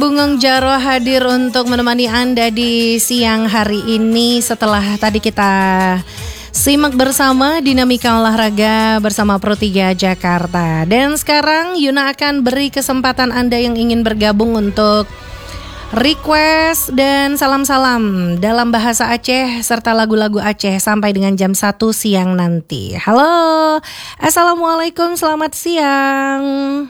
Bungong Jaro hadir untuk menemani Anda di siang hari ini setelah tadi kita simak bersama dinamika olahraga bersama Pro 3 Jakarta. Dan sekarang Yuna akan beri kesempatan Anda yang ingin bergabung untuk request dan salam-salam dalam bahasa Aceh serta lagu-lagu Aceh sampai dengan jam 1 siang nanti. Halo, Assalamualaikum, selamat siang.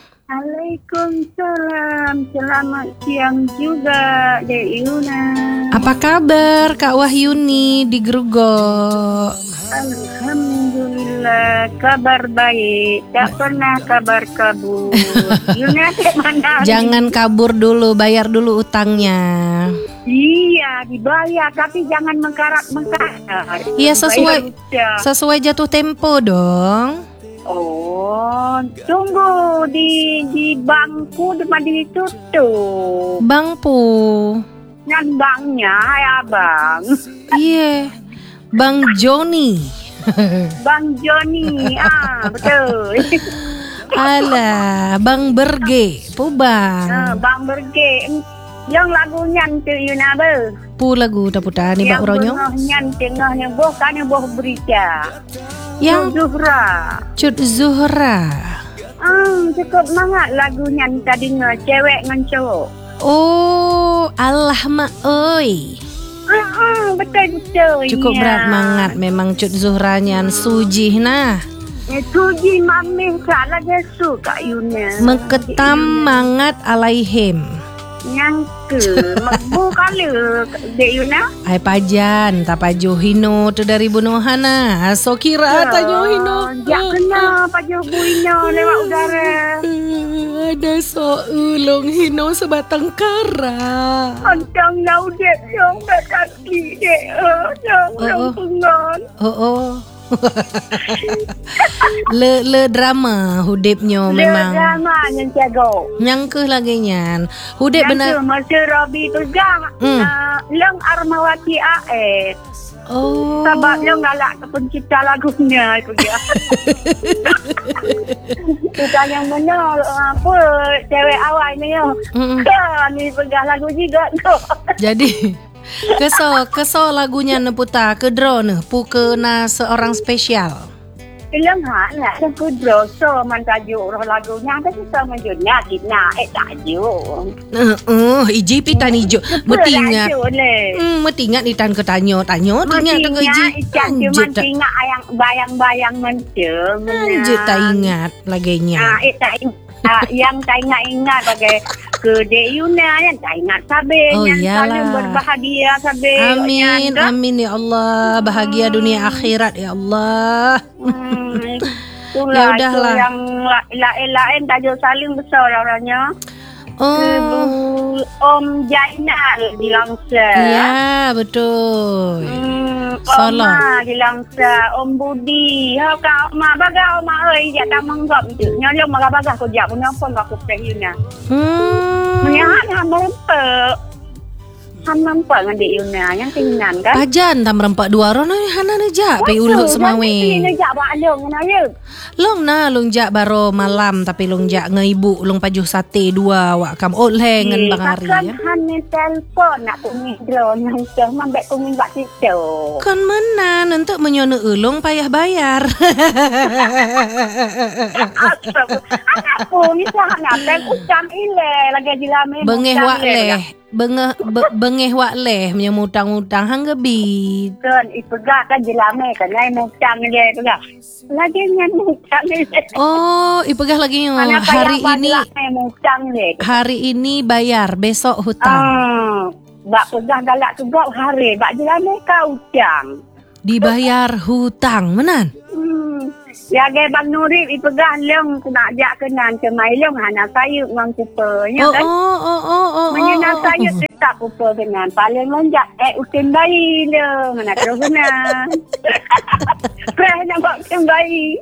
Waalaikumsalam, selamat siang juga Dek Yuna. Apa kabar Kak Wahyuni di Grogol? Alhamdulillah, kabar baik, tak pernah kabar kabur. Yuna ke mana? Jangan kabur dulu, bayar dulu utangnya. Iya, dibayar tapi jangan mengkarat. Iya, sesuai jatuh tempo dong. Oh, tunggu di bangku depan ditutup. Bangpu. Yang banknya ya bang. Iya, Bang Joni. Bang Joni, betul. Alah, Bang Berge, Pubang. Bang Berge. Yang lagunya tu Yuna ber. Pu lagu taputa ni Bang Ronyo. Yang tengahnya boh kan boh berita. Yang Cut Zuhra. Cukup banget lagunya tadi cewek dengan cowok. Oh, Allah mak oi. Betul. Cukup berat mangat memang Cut Zuhranya sujih nah. Suji mami salah jesu Kak Yuna. Meketam mangat alaihim. Yang ke bukan le Dek Yuna. Ai pajan tapajo hino tu dari Bunuhana. So kira tanyo hino. Jak kena pajo buino lewat udara. Ada so ulung hino sebatang kara. Antang lau dek yang berkaki dek. Yang pengon. Le drama hudipnya memang. Le drama yang jago. Nyangkeh lagi nyan. Hudip benar. Yang masa Robi tu gang. Long Armawati Aed. Oh. Sebab long galak ke pencipta lagunya itu dia. Bukan yang benar apa cewek awal ni yo. Ni pegang lagu juga tu. Jadi Keso lagunya neputa ke drone pu na seorang spesial. Ilang lah ke drone so man tajuk roh lagunya ada kita menjunnya kita tajuk. Iji pitan ijo metingat. Metingat ni tan ke tanyo tingat ke iji. Cuma tingat bayang-bayang mencem. Anjut tak ingat laginya. Yang tak ingat bagai ke Dek Yuna yang tak ingat sabar yang saling berbahagia sabar. Amin ya Allah, bahagia dunia akhirat ya Allah. Itulah ya udahlah. Yang lain tajuk saling besar orangnya. Om Jainal di Langsa. Ya betul. Oma di Langsa, Om Budi. Kau Oma baga Oma oi dia tak menggap tu. Nyo baga ko jak punya pun aku Yuna. Menyahat hampa dengan Dek Yuna yang tingnan kan. Pajan tam rempak dua ron hana nejak pe ulut semawe. Ni nejak ba long na ye. Long jak baro malam tapi long jak ngeibu long pajuh sate dua wak kam lengan bang hari ya. Kan ni telefon nak kungi drone yang teh mambek kungi bak situ. Kan menan untuk menyone ulung payah bayar. Aku ni sangat nak ucam ile lagi dilame. Bengeh wak leh punya mutang-mutang hang gebit. Kan ipegak kan jelame kan ai mutang dia tu dah. Lagi nyan mutang dia. Oh, ipegah lagi hari ini bayar, besok hutang. Bak pegah galak tegak hari, bak jelame kau hutang. Dibayar hutang, menan? Ya gay Bang Nurib ipegah long nak jak kenan ke mai long hana sayuk ngang kupanya kan. Menyena sayuk tetap kupa dengan paling lonjak utin bayi long nak terus kena. Kerah nampak utin bayi.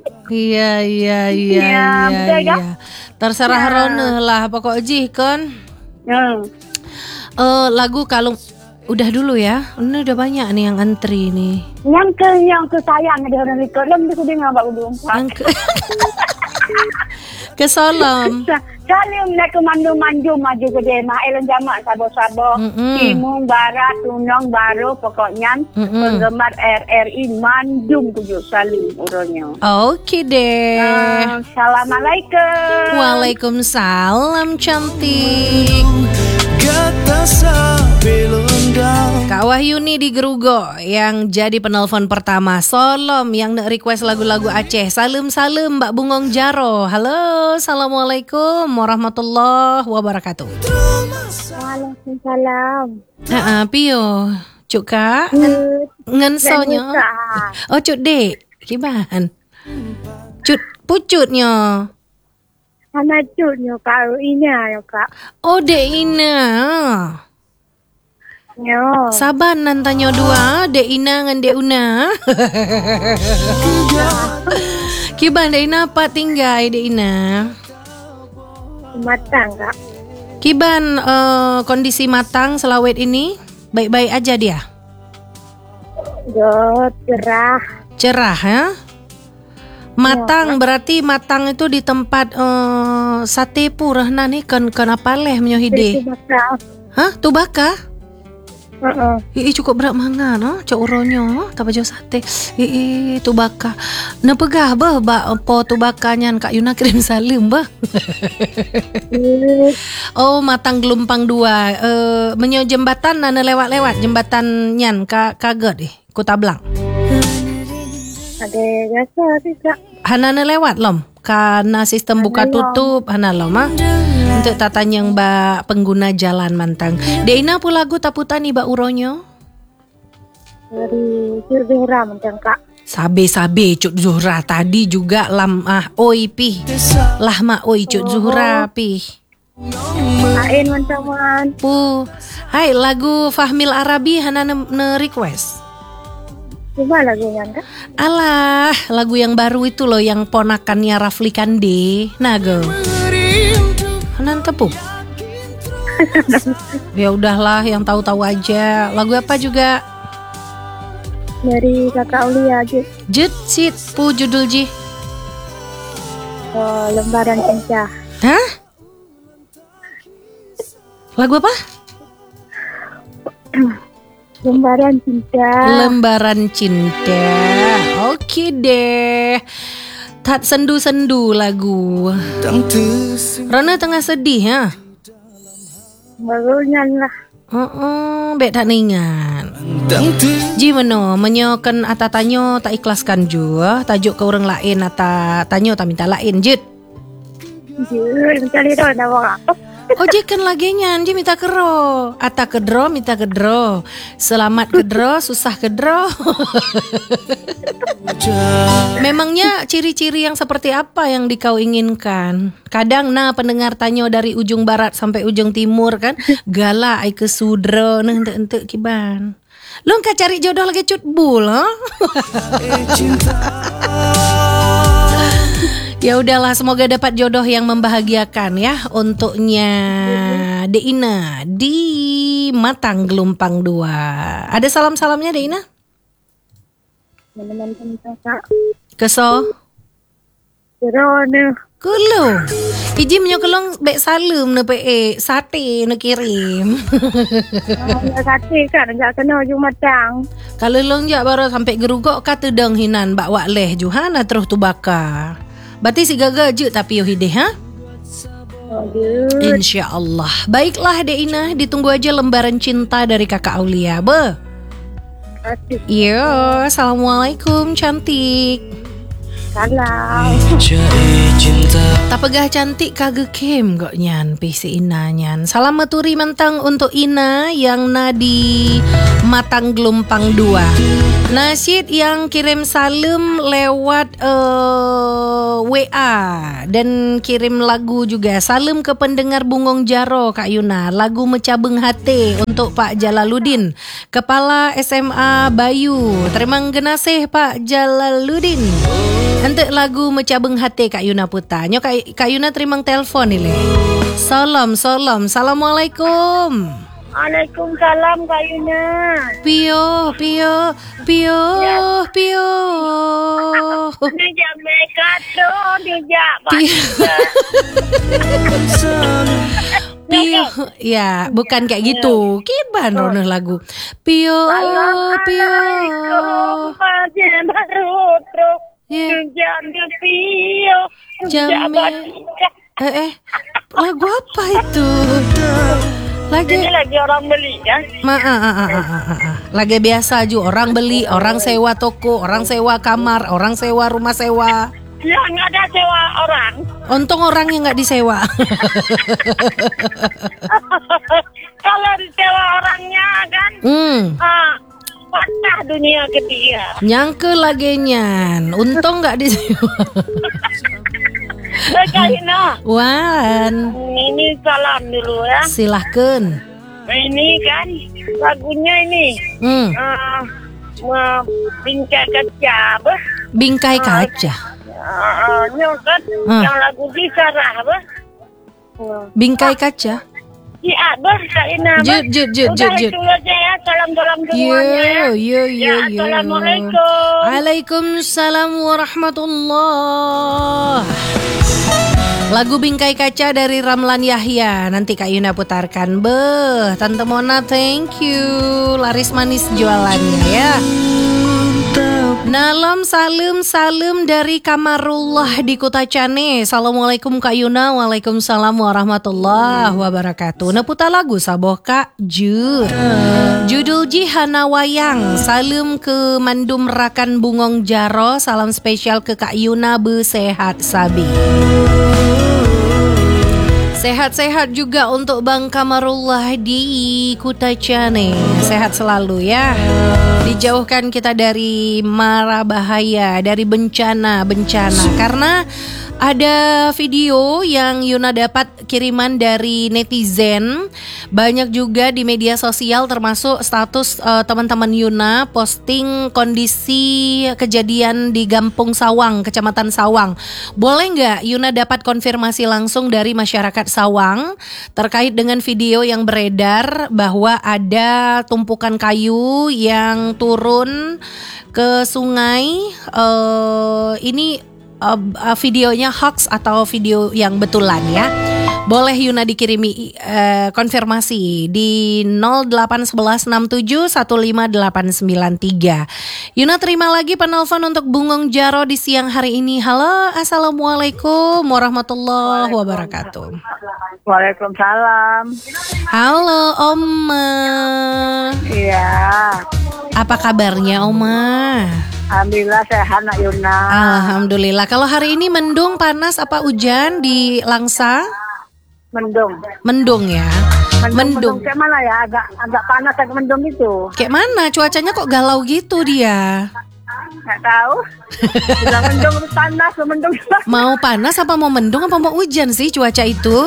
Iya. Terserah Rona lah pokok jih kan. Lagu kalung udah dulu ya. Ini udah banyak nih yang antri nih. Yang ke sayang ada orang rekod lem dia sudah ngabak udah. Ke Solom. Salim nak ke mandu maju gede Mael jamak sabo-sabo. Timung barat tunong baru pokoknya penggemar RRI mandum tujuh salim uronya. Okey deh. Assalamualaikum. Waalaikumsalam cantik. Kak Wahyuni di Gerugo yang jadi penelpon pertama. Solom yang nak request lagu-lagu Aceh. Salam-salam Mbak Bungong Jaro. Halo, Assalamualaikum warahmatullahi wabarakatuh. Waalaikumsalam. Pio. Cuk Kak. Ngensonyo. Oh, Cuk Dek. Kiban. Cut pucutnya. Anak cutnya Kak Ina ya Kak. Oh, Dek Ina. Yo. Saban nantanyo dua, Dek Ina dengan Dek Una. Kiban Dek Ina apa tinggal Dek Ina? Matang Kak. Kiban kondisi matang selawet ini baik-baik aja dia. Yo, cerah. Cerah ya? Matang berarti matang itu di tempat sate purah nih kenapa leh menyohide? Hah? Tubaka? Cukup berat mangan cok uronyo tak baju sate. Tubaka. Na pegah bah po tubakanya Kak Yuna kirim salim bah. Oh, matang gelombang 2. Menyo jembatan nana lewat jembatan nyan kaget Kota Blang. Ada biasa tidak. Hanana lewat lom karena sistem buka tutup hana lom untuk tatanya yang ba pengguna jalan mantang. Deina pun lagu taputani ba uronyo dari Cuk Zuhra mantang Kak. Sabe Cuk Zuhra tadi juga lamah oi pi lahma oi Cuk Zuhra pi lain mantang man pu. Hai lagu Fahmil Arabi hana ne request. Coba lagunya Kak. Alah, lagu yang baru itu loh yang ponakannya Rafli Kande. Nago. Hanan tepuk. Ya udahlah, yang tahu-tahu aja. Lagu apa juga? Dari Kakak Aulia Jut sit pu judul ji. Lembaran Cinta. Hah? Lagu apa? Lembaran Cinta. Lembaran Cinta. Oke deh. Tak sendu-sendu lagu. Rona tengah sedih ya? Barunya lah. Bet tak ningan. Gimana? Menyokan ata tanyo tak ikhlaskan juga. Tajuk ke orang lain ata tanyo tak minta lain jut. Jut, mencari dah nama apa? Ojekan lagi nyan, je minta kedro. Ata kedro, minta kedro. Selamat kedro, susah kedro. Memangnya ciri-ciri yang seperti apa yang dikau inginkan? Kadang pendengar tanyo dari ujung barat sampai ujung timur kan. Gala ai ke sudro ente kiban. Lu ka cari jodoh lagi cutbul, ha? Ya udahlah, semoga dapat jodoh yang membahagiakan ya untuknya Deina di Matang Gelombang 2. Ada salam-salamnya Deina? Keso? Kerana Kulu. Iji menyokolong bek salam na pe sate na kirim. sate kan enggak kena Jumatang. Kalau longjak baru sampai gerugok kata deng hinan bak wak leh Johana terus tu baka. Berarti si gagal je tapi yo hideh ha? InsyaAllah. Baiklah Deina, ditunggu aja lembaran cinta dari Kakak Aulia. Yo, assalamualaikum cantik. Salam. Tak pegah cantik kagak kem gak nyan si Ina nyan. Salam maturi mentang untuk Ina yang nadi Matang Gelombang 2. Nasyid yang kirim salam lewat WA dan kirim lagu juga. Salam ke pendengar Bungong Jaro Kak Yuna. Lagu Mecabeng Hati untuk Pak Jalaluddin, Kepala SMA Bayu. Terima kasih Pak Jalaluddin. Untuk lagu Mecabeng Hati Kak Yuna Puta. Nyo Kak Yuna terima telepon ni le. Salam. Assalamualaikum. Waalaikumsalam Kak Yuna. Pio. Ya. Pio. Dijak mereka tu, dijak Pio. Ya, bukan kayak gitu. Kiban rono lagu. Pio. Assalamualaikum. Bajen baru terus. Jam Pio. Lagu apa itu? Ini lagi orang beli kan? Lagi biasa aja, orang beli, orang sewa toko, orang sewa kamar, orang sewa rumah sewa. Ya nggak ada sewa orang. Untung orangnya nggak disewa. Kalau disewa orangnya kan, patah dunia ketiga. Nyangke lagi nyan, untung nggak disewa. Kaina. Wan. Ini salam dulu ya. Silahkan. Ini kan lagunya ini. Bingkai kaca, bah. Bingkai kaca. Kan yang lagu di Sarah, bah. Bingkai kaca. Iya, bah, Kaina. Jut. Udah itu aja ya, salam-salam semuanya. Yo. Assalamualaikum. Waalaikumsalam warahmatullah. Lagu Bingkai Kaca dari Ramlan Yahya. Nanti Kak Yuna putarkan. Tante Mona thank you. Laris manis jualannya ya. Nalam salam dari Kamarullah di Kutacane. Assalamualaikum Kak Yuna. Waalaikumsalam warahmatullahi wabarakatuh. Neputa lagu saboh Kak Jur. Judul Jihana Wayang. Salam ke Mandum Rakan Bungong Jaro. Salam spesial ke Kak Yuna besehat sabi. Sehat-sehat juga untuk Bang Kamarullah di Kutacane. Sehat selalu ya. Dijauhkan kita dari mara bahaya, dari bencana. Karena ada video yang Yuna dapat kiriman dari netizen. Banyak juga di media sosial termasuk status teman-teman Yuna posting kondisi kejadian di Gampung Sawang, Kecamatan Sawang. Boleh nggak Yuna dapat konfirmasi langsung dari masyarakat Sawang terkait dengan video yang beredar bahwa ada tumpukan kayu yang turun ke sungai. Ini videonya hoax atau video yang betulan ya. Boleh Yuna dikirimi konfirmasi di 08116715893. Yuna terima lagi penelpon untuk Bungong Jaro di siang hari ini. Halo, assalamualaikum warahmatullahi wabarakatuh. Waalaikumsalam. Halo Oma. Iya. Apa kabarnya Oma? Alhamdulillah sehat Nak Yuna. Alhamdulillah. Kalau hari ini mendung, panas apa hujan di Langsa? Mendung ya. Mendung. Kayak mana ya? Agak panas, agak mendung gitu. Kayak mana? Cuacanya kok galau gitu dia? Nggak tahu. Bilang mendung panas, mendung. Mau panas apa mau mendung apa mau hujan sih cuaca itu?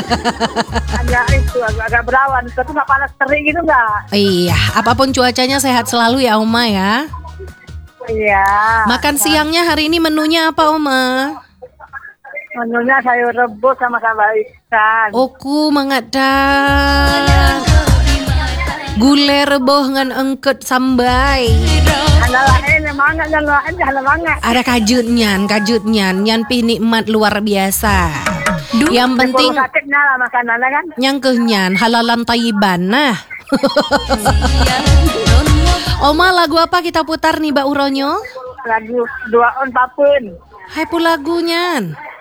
agak berawan, tapi nggak panas terik gitu nggak? Iya, apapun cuacanya sehat selalu ya Oma ya. Iya. Makan siangnya hari ini menunya apa Oma? Menunya sayur rebus sama sambal ikan. Oku mangadan. Gule reboh ngan engket sambai. Ada kajutnyan, nyan pi nikmat luar biasa. Yang penting yang kenyan halalan tayyiban nah. Oma, lagu apa kita putar nih Mbak Uronyo? Lagu Dua On Papun. Hai pu lagunya.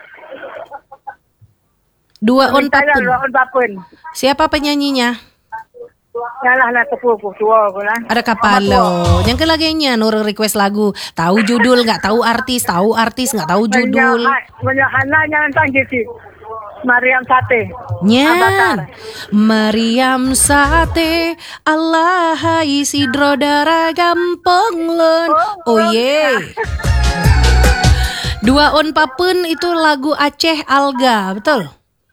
Dua On Papun. Siapa penyanyinya? Yalah na tepuku tua aku lah. Ada Kapalo. Yang kelagenya nur request lagu. Tahu judul nggak tahu artis nggak tahu judul. Banyak jangan tanggi sih. Mariam Sate. Nyan. Mariam Sate. Allah hai sidro dara gampang len. Oh ye. Dua On Papun itu lagu Aceh Alga, betul?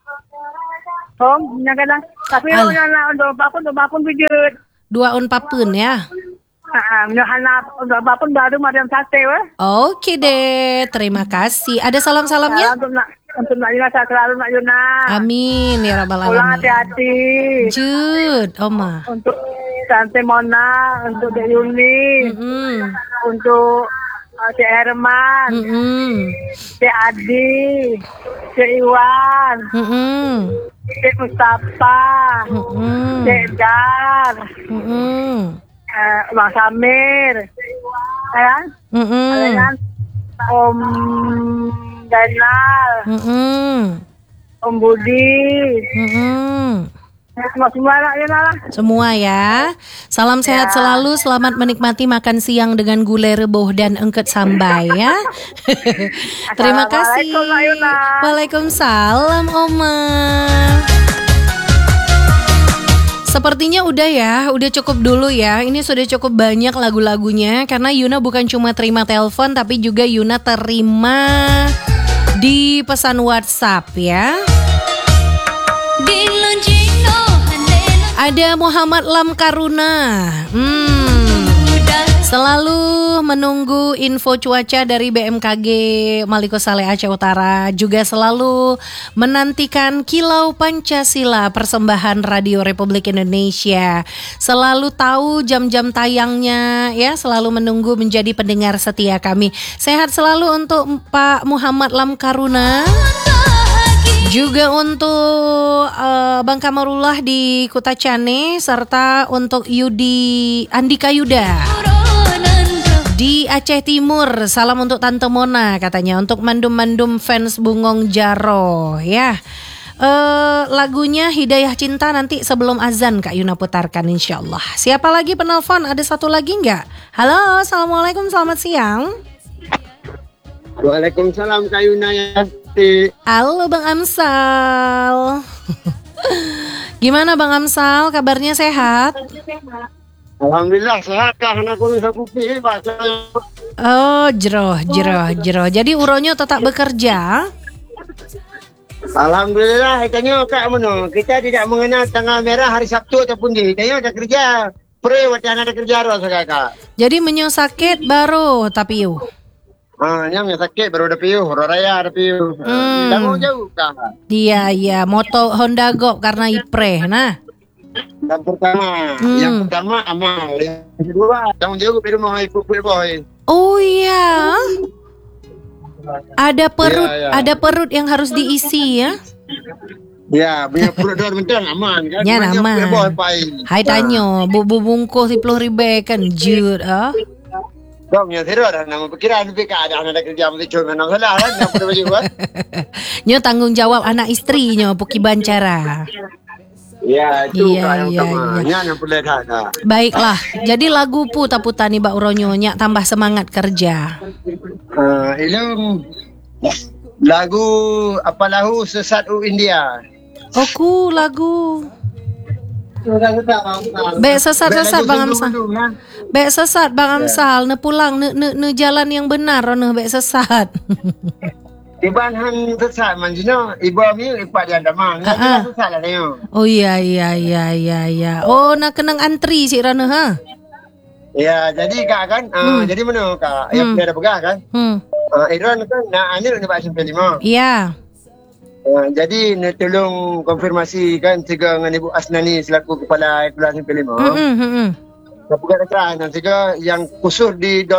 Kadang. Tapi untuk Papun bijut. Dua On Papun ya. Untuk Papun baru Mariam Sate weh. Oke deh, terima kasih. Ada salam-salamnya? Untuk Mak Yuna sehat selalu Mak Yuna. Amin ya rabbal alamin. Pulang hati-hati. Jud, Oma. Untuk Tante Mona, untuk Dek Yuni, untuk Cik Herman, Cik Adi, Cik Iwan, Cik Mustafa, Cik Dar, Bang Samir, kan? Kan? Om Danal, Om Budi, semua lah. Semua ya. Salam sehat selalu, selamat menikmati makan siang dengan gulai rebus dan engket sambai ya. Terima kasih. Waalaikumsalam Oma. Sepertinya udah ya, udah cukup dulu ya. Ini sudah cukup banyak lagu-lagunya karena Yuna bukan cuma terima telepon tapi juga Yuna terima di pesan WhatsApp ya. Ada Muhammad Lam Karuna. Selalu menunggu info cuaca dari BMKG Maliko Saleh Aceh Utara. Juga selalu menantikan Kilau Pancasila persembahan Radio Republik Indonesia. Selalu tahu jam-jam tayangnya ya. Selalu menunggu menjadi pendengar setia kami. Sehat selalu untuk Pak Muhammad Lam Karuna. Juga untuk Bang Kamarullah di Kutacane serta untuk Yudi Andika Yuda di Aceh Timur. Salam untuk Tante Mona katanya, untuk mandum-mandum fans Bungong Jaro ya. Lagunya Hidayah Cinta nanti sebelum azan Kak Yuna putarkan insyaallah. Siapa lagi penelpon? Ada satu lagi enggak? Halo, assalamualaikum, selamat siang. Waalaikumsalam Kak Yuna ya. Halo Bang Amsal. Gimana Bang Amsal, kabarnya sehat? Alhamdulillah sehat kah, anakku bisa putih bahasa. Oh, jeroh. Jadi uronyo tetap bekerja? Alhamdulillah, itanya Kak Mano. Kita tidak mengenal tanggal merah hari Sabtu ataupun di. Itanya ada kerja. Wacana ada kerja roh Kak. Jadi menyo sakit baru tapi yuk. Yang sakit baru ada piuh, raya ada piuh. Tanggung jauh Kak. Iya, moto Honda Go karena ipre. Nah. Yang pertama amal, yang kedua tanggung jauh di rumah ibu boy. Oh iya. Ada perut yang harus diisi ya. Ya, punya perut doar mentang aman kan. Ya aman. Hai tanyo, bubu bungkus 10.000 kan jut Dong ya terus nama pikiran ada kerja mesti cuma nang salah kan yang perlu buat. Nyo tanggung jawab anak istri nyo Puki Bancara. Ya itu yang utama. Yang perlu ada. Baiklah, jadi lagu puta-puta nih Mbak Uronyo nya tambah semangat kerja. Ilung lagu apa lahu sesat India. Oku lagu. Bek sesat Bang Amsal. Bek sesat Bang Amsal, ne pulang ne jalan yang benar ne bek sesat. Iban sesat manjino, ibu mi ipak dia damang. Sesat lah nyo. Oh iya. Oh nak kenang antri sik rana ha. Ya, jadi Kak kan, jadi mana Kak? Yang ada pegah kan? Iran kan nak anil ni Pak Simpel 5. Iya. Jadi nak tolong konfirmasi kan juga dengan Ibu Asnani selaku kepala Kelas Simpel 5. Pegugat kerajaan dan juga yang khusus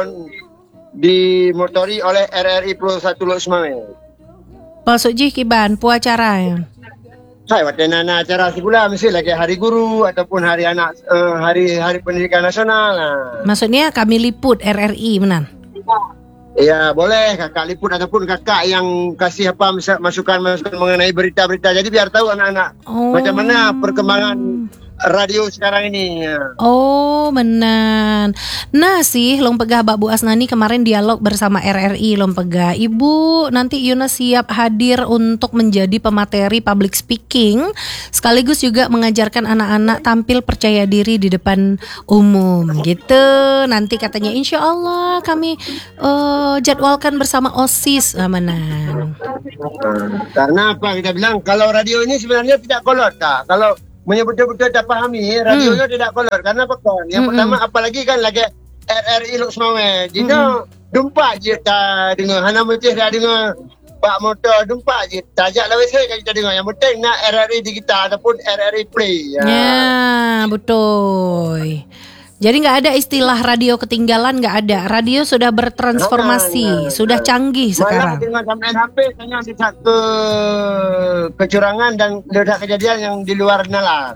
dimotori oleh RRI Pro 1 Lok Semame. Pasuk jih kiban puacara ya. Hai watena acara segula mesti lagi hari guru ataupun hari anak hari pendidikan nasional. Maksudnya kami liput RRI menan. Ya boleh kakak liput ataupun kakak yang kasih apa masukan mengenai berita-berita. Jadi biar tahu anak-anak macam mana perkembangan radio sekarang ini. Oh benar. Nah sih Long Pegah Mbak Bu Asnani kemarin dialog bersama RRI Long Pegah. Ibu nanti Yuna siap hadir untuk menjadi pemateri public speaking sekaligus juga mengajarkan anak-anak tampil percaya diri di depan umum gitu. Nanti katanya insya Allah kami jadwalkan bersama OSIS amanan. Karena apa kita bilang kalau radio ini sebenarnya tidak kolot Kak. Kalau betul-betul tak pahami radionya tidak kolor karena apa kan yang pertama apalagi kan lagi RRI Lok Semame jadi dumpak je ta dengar hana mesti dah dengar Pak motor dumpak je. Tajak lah saya kalau kita dengar. Yang penting nak RRI digital ataupun RRI Play. Ya, betul. Jadi nggak ada istilah radio ketinggalan, nggak ada. Radio sudah bertransformasi, sudah canggih sekarang. Malah dengan sampai HP hanya satu kecurangan dan ledak kejadian yang di luar nalar.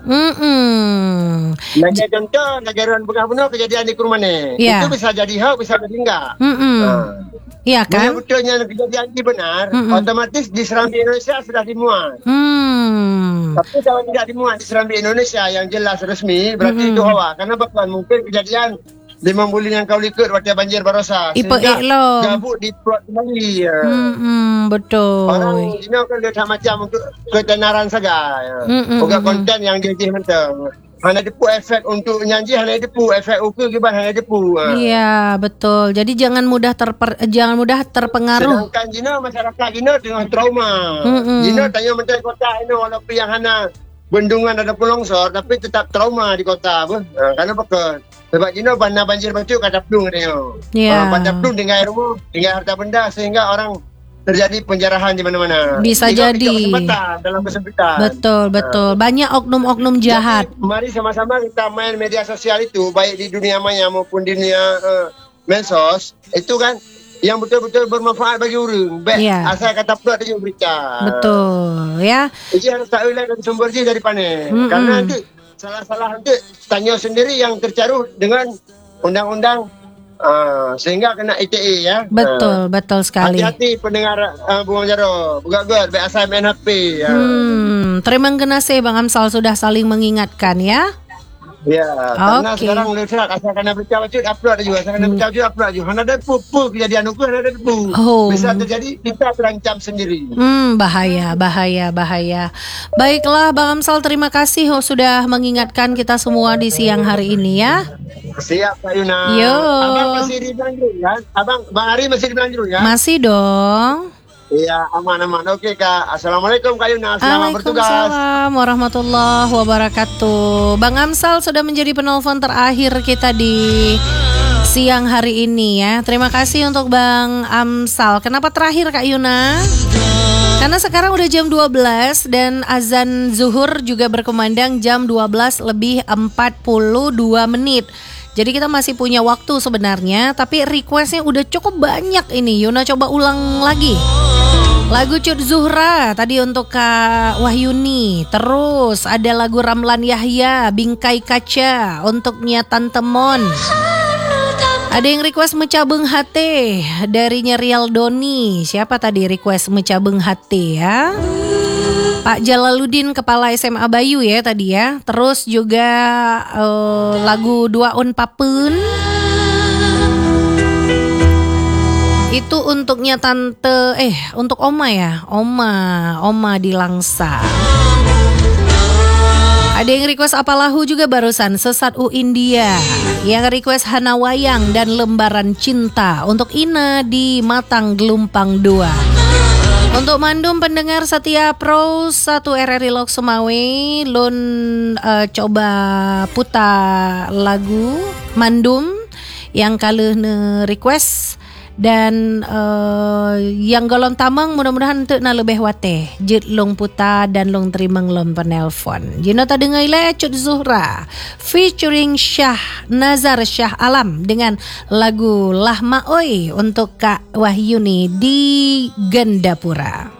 Lagi contoh negara penuh kejadian di Kurmane. Yeah. Itu bisa jadi hak, bisa jadi enggak. Iya kan? Betulnya kejadian ini benar, otomatis di Serambi Indonesia sudah dimuat. Tapi kalau tidak dimuat di Serambi Indonesia yang jelas resmi, berarti itu hawa. Karena bahkan mungkin kejadian di Membuling yang kau likut waktu banjir Barossa. Sehingga gabut diplot kembali. Betul. Orang ini kan dia macam untuk ketenaran saja. Bukan konten yang dia mentang. Hanya depu efek untuk nyanyi, hanya depu efek ukur gimana, hanya depu. Iya, betul. Jadi jangan mudah terpengaruh. Sedangkan Jino, masyarakat Jino dengan trauma. Jino tanya menteri kota ini walaupun yang hanya bendungan ada longsor, tapi tetap trauma di kota. Karena apa? Sebab Jino banjir batu kat Taplung katanya. Kat Taplung tinggal rumah, tinggal harta benda sehingga orang terjadi penjarahan di mana-mana. Bisa jadi. Dalam kesempitan. Betul. Banyak oknum-oknum jahat. Jadi, mari sama-sama kita main media sosial itu, baik di dunia maya maupun di dunia medsos, itu kan yang betul-betul bermanfaat bagi orang. Asal kata upload aja berita. Betul, ya. Jadi harus tahu lah dan sumber dia dari mana. Karena nanti salah-salah nanti tanya sendiri yang tercaruh dengan undang-undang. Sehingga kena ITE ya. Betul sekali. Hati-hati pendengar Bung Jaro. Buka-buka asal main HP ya. Terima kasih Bang Amsal sudah saling mengingatkan ya. Ya, karena sekarang letak asal kena berita wajib upload juga. Asal kena berita wajib upload juga. Hanya ada pupu kejadian hukum, hanya ada pupu. Bisa terjadi kita terancam sendiri. Bahaya. Baiklah Bang Amsal, terima kasih sudah mengingatkan kita semua di siang hari ini ya. Siap Kak Yuna. Yo. Abang masih di Belanjur kan? Bang Ari masih di Belanjur ya? Masih dong. Iya, aman. Oke Kak. Assalamualaikum Kak Yuna. Selamat bertugas. Waalaikumsalam warahmatullahi wabarakatuh. Bang Amsal sudah menjadi penelpon terakhir kita di siang hari ini ya. Terima kasih untuk Bang Amsal. Kenapa terakhir Kak Yuna? Karena sekarang udah jam 12 dan azan zuhur juga berkumandang jam 12 lebih 42 menit. Jadi kita masih punya waktu sebenarnya, tapi requestnya udah cukup banyak ini. Yuna coba ulang lagi. Lagu Cut Zuhra tadi untuk Kak Wahyuni. Terus ada lagu Ramlan Yahya, Bingkai Kaca untuk Nyatan Temon. Ada yang request Mecabeng Hate dari Nyerial Doni. Siapa tadi request Mecabeng Hate ya? Pak Jalaluddin Kepala SMA Bayu ya tadi ya. Terus juga lagu Duaun Papen. Itu untuknya tante untuk Oma ya. Oma di Langsa. Ada yang request Apalahu juga barusan, Sesat U India. Yang request Hana Wayang dan Lembaran Cinta untuk Ina di Matang Gelumpang 2. Untuk Mandum pendengar setia Pro 1 RRI Lok Sumawe, Lun coba puta lagu Mandum yang kaleuhna request. Dan yang golong tamang mudah-mudahan untuk na lebih wate jut long puta dan long terimang long penelpon. Jino ta dengai le Cut Zuhra featuring Syah Nazar Syah Alam dengan lagu Lahma Oi untuk Kak Wahyuni di Gandapura.